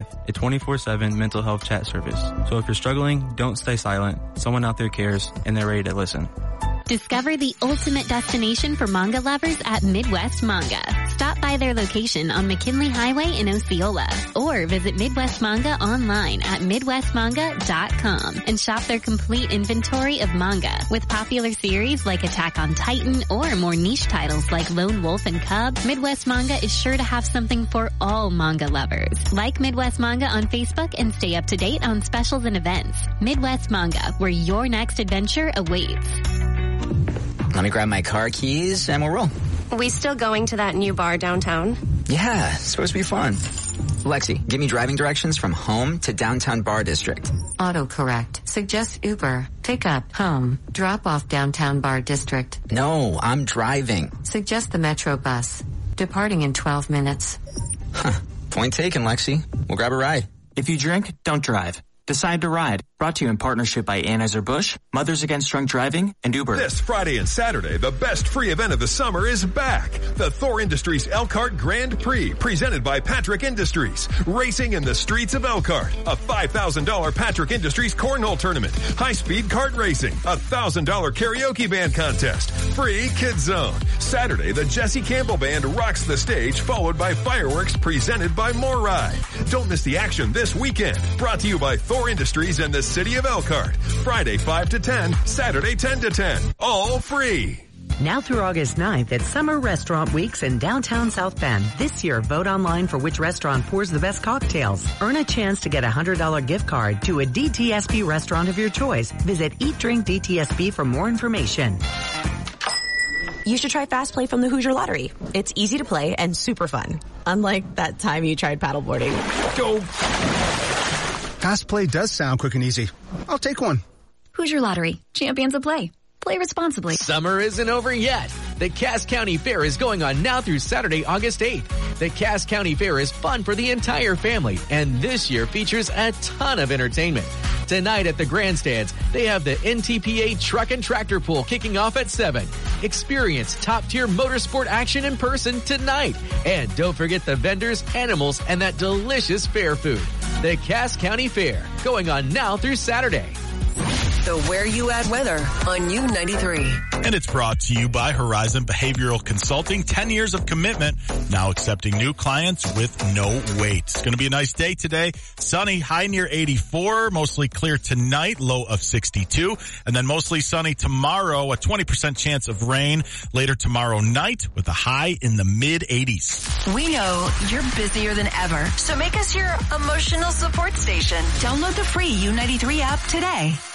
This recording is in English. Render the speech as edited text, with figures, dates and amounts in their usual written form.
a 24/7 mental health chat service. So if you're struggling, don't stay silent. Someone out there cares, and they're ready to listen. Discover the ultimate destination for manga lovers at Midwest Manga. Stop by their location on McKinley Highway in Osceola or visit Midwest Manga online at midwestmanga.com and shop their complete inventory of manga with popular series like Attack on Titan or more niche titles like Lone Wolf and Cub. Midwest Manga is sure to have something for all manga lovers. Like Midwest Manga on Facebook and stay up to date on specials and events. Midwest Manga, where your next adventure awaits. Let me grab my car keys and we'll roll. We still going to that new bar downtown? Yeah, it's supposed to be fun. Lexi, give me driving directions from home to downtown bar district. Autocorrect. Suggest Uber. Pick up, home. Drop off downtown bar district. No, I'm driving. Suggest the Metro bus. Departing in 12 minutes. Huh. Point taken, Lexi. We'll grab a ride. If you drink, don't drive. Decide to Ride. Brought to you in partnership by Anheuser-Busch, Mothers Against Drunk Driving, and Uber. This Friday and Saturday, the best free event of the summer is back. The Thor Industries Elkhart Grand Prix, presented by Patrick Industries. Racing in the streets of Elkhart. A $5,000 Patrick Industries Cornhole Tournament. High-speed kart racing. A $1,000 karaoke band contest. Free Kids Zone. Saturday, the Jesse Campbell Band rocks the stage, followed by fireworks presented by More Ride. Don't miss the action this weekend. Brought to you by Thor Industries and the City of Elkhart. Friday 5 to 10, Saturday 10 to 10. All free. Now through August 9th at Summer Restaurant Weeks in downtown South Bend. This year, vote online for which restaurant pours the best cocktails. Earn a chance to get a $100 gift card to a DTSB restaurant of your choice. Visit Eat Drink DTSB for more information. You should try Fast Play from the Hoosier Lottery. It's easy to play and super fun. Unlike that time you tried paddleboarding. Go. Fast Play does sound quick and easy. I'll take one. Hoosier Lottery. Champions of play. Play responsibly. Summer isn't over yet. The Cass County Fair is going on now through Saturday, August 8th. The Cass County Fair is fun for the entire family, and this year features a ton of entertainment. Tonight at the grandstands, they have the NTPA Truck and Tractor Pool kicking off at 7. Experience top-tier motorsport action in person tonight. And don't forget the vendors, animals, and that delicious fair food. The Cass County Fair, going on now through Saturday. The Where You At weather on U93. And it's brought to you by Horizon Behavioral Consulting. 10 years of commitment, now accepting new clients with no wait. It's going to be a nice day today. Sunny, high near 84, mostly clear tonight, low of 62. And then mostly sunny tomorrow, a 20% chance of rain later tomorrow night with a high in the mid-80s. We know you're busier than ever, so make us your emotional support station. Download the free U93 app today.